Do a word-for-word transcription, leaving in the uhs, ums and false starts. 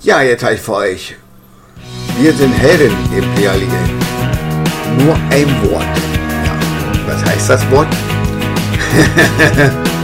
Ja, jetzt habe ich für euch. Wir sind Helden im Playerliga. Nur ein Wort. Ja, was heißt das Wort?